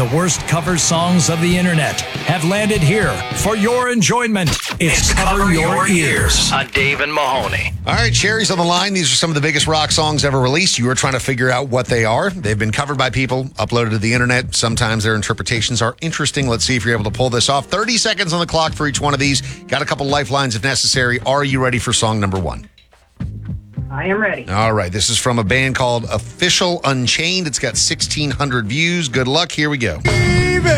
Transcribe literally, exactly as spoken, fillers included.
the worst cover songs of the internet have landed here for your enjoyment. It's, it's Cover, Cover Your, Your Ears on Dave and Mahoney. All right, Sherry's on the line. These are some of the biggest rock songs ever released. You were trying to figure out what they are. They've been covered by people, uploaded to the internet. Sometimes their interpretations are interesting. Let's see if you're able to pull this off. thirty seconds on the clock for each one of these. Got a couple lifelines if necessary. Are you ready for song number one? I am ready. All right. This is from a band called Official Unchained. It's got sixteen hundred views. Good luck. Here we go.